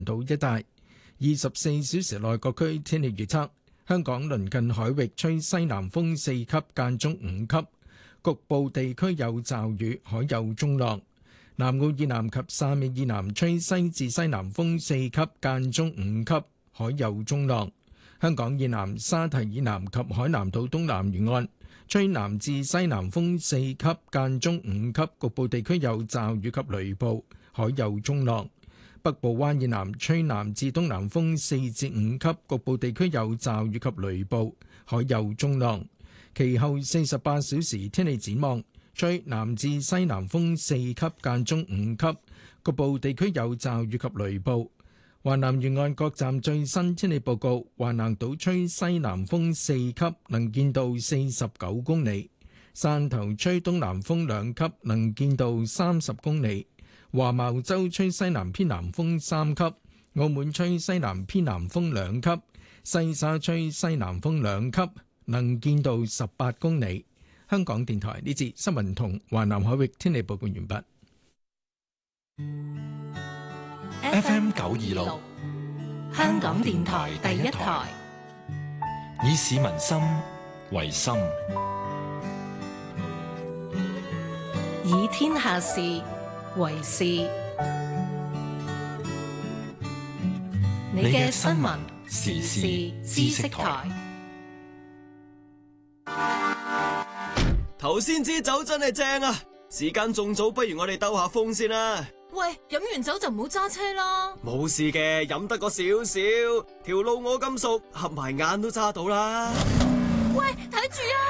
島一帶。24小時內各區天氣預測：香港鄰近海域吹西南風4級間中5級，局部地區有驟雨，海有中浪。南澳以南及汕尾以南吹西至西南風4級間中5級，海有中浪。香港以南沙堤以南及海南島東南沿岸吹南至西南風4級間中5級，局部地區有驟雨及雷暴，海有中浪。北部灣以南吹南至東南風4至5級，局部地區有驟雨及雷暴，海有中浪。其後48小時天氣展望，吹南至西南風4級間中5級，局部地區有驟雨及雷暴。華南沿岸各站最新天氣報告：華南島吹西南風4級，能見度49公里；汕頭吹東南風2級，能見度30公里；華茅洲吹西南偏南風3級；澳門吹西南偏南風2級；西沙吹西南風2級，能見度18公里。香港電台呢節新聞同華南海域天氣報告完畢。 FM 926，香港電台第一台，以市民心為心， 以天下事為事。你嘅新聞時事知識台。 頭先支酒真係正啊！時間仲早，不如我哋兜下風先啦。 喂，飲完酒就唔好揸車啦。 冇事嘅，飲得個少少，條路我咁熟，合埋眼都揸到啦。 喂，睇住啊！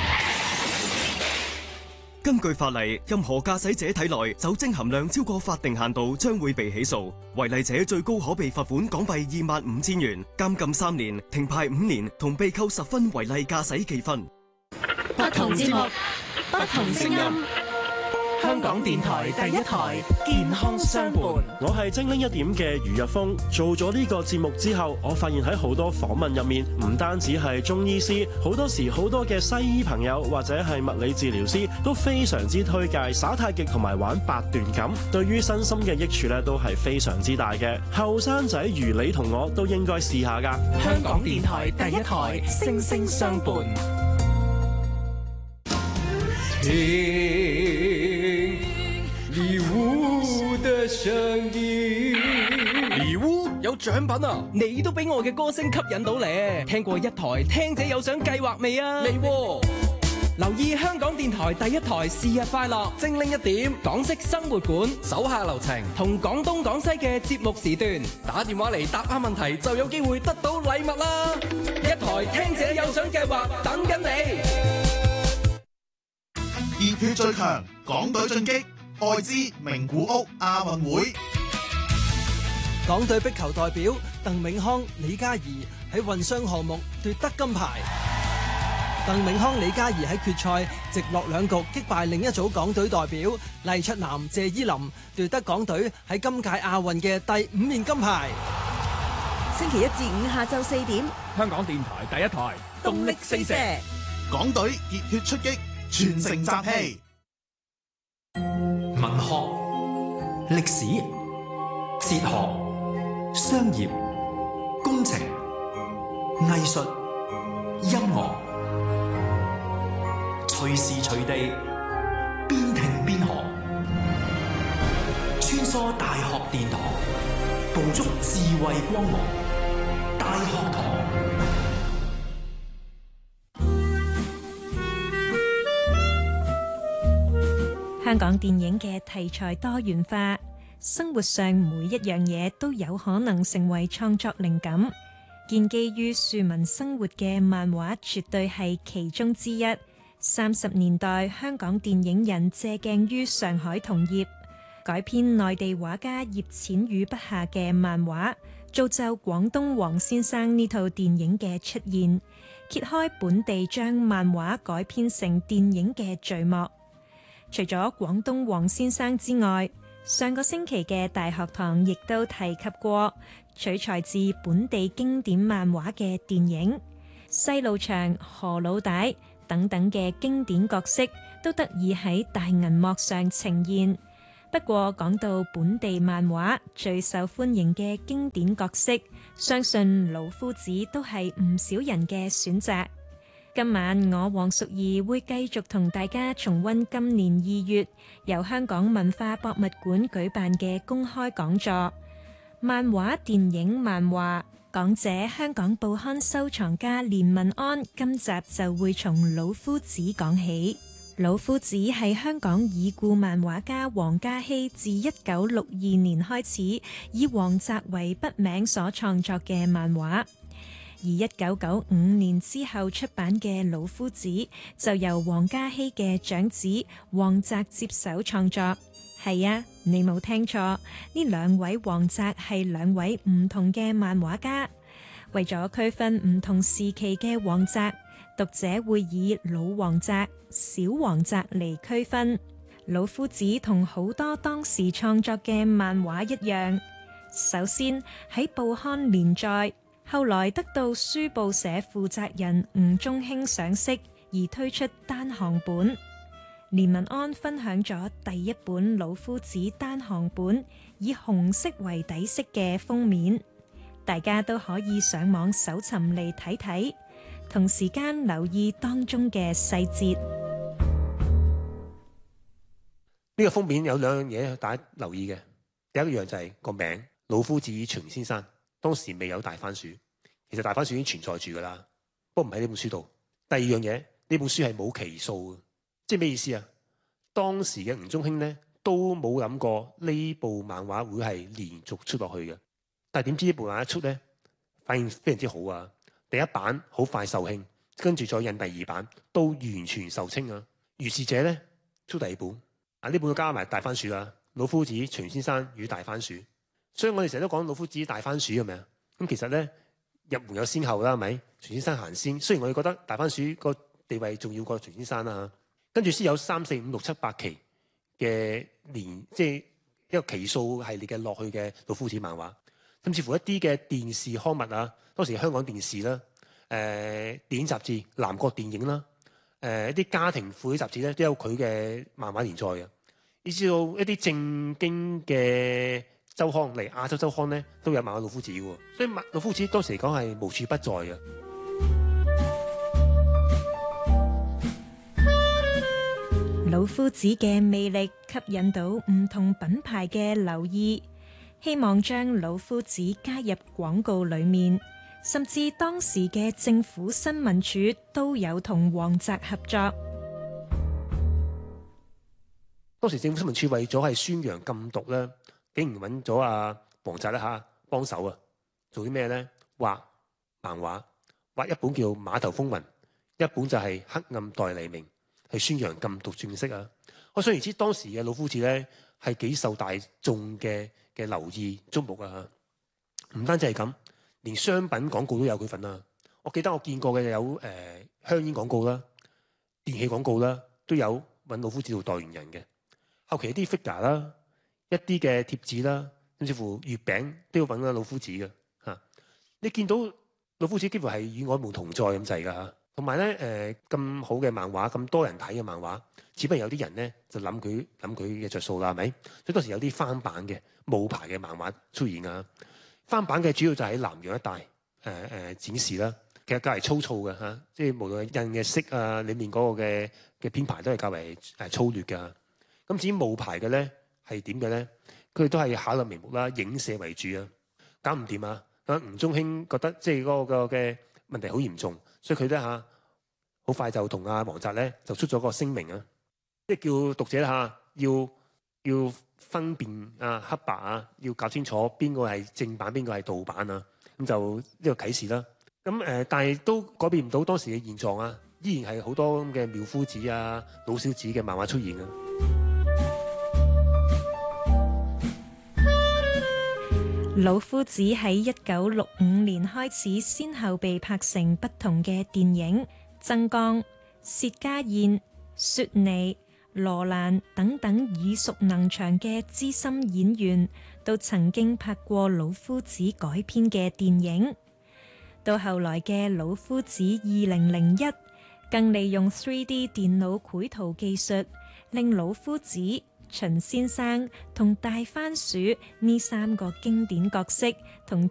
根據法例，任何駕駛者體內酒精含量超過法定限度，將會被起訴。違例者最高可被罰款港幣25,000元、監禁3年、停牌5年，同被扣10分違例駕駛記分。 不同節目，不同聲音。香港電台第一台健康相伴。 我係精靈一點嘅余日峰。做咗呢個節目之後，我發現喺好多訪問入面，唔單止係中醫師，好多時好多嘅西醫朋友或者係物理治療師都非常之推介耍太極同埋玩八段錦，對於身心嘅益處咧都係非常之大嘅。後生仔如你同我都應該試下㗎。 香港電台第一台，聲聲相伴。 禮物的聲音， 禮物有獎品啊！ 你都俾我嘅歌聲吸引到咧。聽過一台聽者有獎計劃未啊？ 未喎。 留意香港電台第一台是日快樂，精靈一點，港式生活館， 手下留情， 同廣東廣西嘅節目時段， 打電話嚟答啱問題就有機會得到禮物啦！ 一台聽者有獎計劃等緊你。 熱血最強，港隊進擊，愛之名古屋亞運會。 港隊壁球代表鄧永康、李嘉怡喺混雙項目奪得金牌。鄧永康、李嘉怡喺決賽直落2局擊敗另一組港隊代表麗出南、謝依林，奪得港隊喺今屆亞運嘅第5面金牌。 星期1至5下晝4點， 香港電台第一台動力四射， 港隊熱血出擊，全城集氣。 文學、歷史、哲學、商業、工程、藝術、音樂，隨時隨地邊聽邊學，穿梭大學殿堂，捕捉智慧光芒。大學堂。 香港電影嘅題材多元化，生活上每一樣嘢都有可能成為創作靈感。建基於庶民生活嘅漫畫絕對係其中之一。30年代香港電影人借鏡於上海同業，改編內地畫家葉淺予筆下嘅漫畫，造就廣東黃先生呢套電影嘅出現，揭開本地將漫畫改編成電影嘅序幕。除咗廣東黃先生之外，上個星期嘅大學堂亦都提及過取材自本地經典漫畫嘅電影，細路祥、何老大等等嘅經典角色都得以喺大銀幕上呈現。 不過講到本地漫畫最受歡迎嘅經典角色，相信老夫子都係唔少人嘅選擇。今晚我黃淑儀會繼續同大家重溫今年2月由香港文化博物館舉辦嘅公開講座，漫畫電影漫畫。講者香港報刊收藏家連文安今集就會從老夫子講起。老夫子係香港已故漫畫家黃嘉熙自1962年開始以王澤為筆名所創作嘅漫畫，而1995年之後出版嘅老夫子就由黃嘉熙嘅長子王澤接手創作。係啊，你冇聽錯，呢2位王澤係2位唔同嘅漫畫家。為咗區分唔同時期嘅王澤，讀者會以老王澤、小王澤嚟區分。老夫子同好多當時創作嘅漫畫一樣，首先喺報刊連載，後來得到書報社負責人吳中興賞識而推出單行本。連文安分享咗第一本老夫子單行本，以紅色為底色嘅封面，大家都可以上網搜尋嚟睇睇，同時間留意當中嘅細節。 呢個封面有2樣嘢大家留意嘅，第一樣就係個名老夫子秦先生，當時未有大番薯，其實大番薯已經存在住噶啦，不過唔喺呢本書度。第二樣嘢，呢本書係冇期數嘅，即係咩意思啊？當時嘅吳中興咧都冇諗過呢部漫畫會係連續出落去嘅，但係點知呢部漫畫一出咧，反應非常之好啊！第一版好快售罄，跟住再印第2版都完全售罄啊！如是者咧出第2本，呢本都加埋大番薯啦，老夫子秦先生與大番薯，所以我哋成日都講老夫子大番薯係咪啊？咁其實咧入門有先後啦，係咪？秦先生行先，雖然我哋覺得大番薯個地位重要過秦先生啦，跟住先有3、4、5、6、7、8期嘅即係一個期數系列嘅落去嘅老夫子漫畫，甚至乎一啲嘅電視刊物啊，當時香港電視啦、電影雜誌、南國電影啦、一啲家庭婦女雜誌咧都有佢嘅漫畫連載嘅，以至到一啲正經嘅週刊嚟亞洲週刊咧都有漫畫老夫子嘅，所以老夫子當時嚟講係無處不在嘅。 老夫子嘅魅力吸引到唔同品牌嘅留意，希望將老夫子加入廣告裏面，甚至當時嘅政府新聞處都有同王澤合作。 當時政府新聞處為咗係宣揚禁毒咧，竟然揾咗王澤咧幫手啊，做啲咩咧？畫漫畫，畫一本叫《碼頭風雲》，一本就係《黑暗代黎明》。係宣揚禁毒正式啊！可想而知，當時嘅老夫子咧係幾受大眾嘅留意矚目啊！唔單止係咁，連商品廣告都有佢份啊！我記得我見過嘅有香煙廣告啦、電器廣告啦，都有揾老夫子做代言人嘅。後期一啲 figure 啦、一啲嘅貼紙啦，甚至乎月餅都要揾老夫子嘅嚇。你見到老夫子幾乎係與我們同在咁滯㗎嚇。同埋咧，咁好嘅漫畫，咁多人睇嘅漫畫，只不過有啲人咧就諗佢嘅着數啦，係咪？所以當時有啲翻版嘅冒牌嘅漫畫出現啊！翻版嘅主要就喺南洋一帶展示啦。其實較為粗糙嘅嚇，即係無論係印嘅色啊，裡面嗰個嘅編排都係較為粗劣㗎。咁至於冒牌嘅咧係點嘅咧？佢哋都係巧立名目啦，影射為主啊，搞唔掂啊！吳中興覺得即係嗰個嘅問題好嚴重。所以佢咧好快就同王澤咧就出咗個聲明啊，即係叫讀者要分辨黑白啊，要搞清楚邊個係正版，邊個係盜版啊，咁就呢個啟示啦。咁但係都改變唔到當時嘅現狀啊，依然係好多咁嘅妙夫子啊、老小子嘅漫畫出現啊。 老夫子喺1965年開始，先後被拍成不同嘅電影，曾江、薛家燕、雪妮、羅蘭等等耳熟能詳嘅資深演員都曾經拍過老夫子改編嘅電影。到後來嘅老夫子2001，更利用 3D 電腦繪圖技術，令老夫子秦先生同大番薯呢3個經典角色同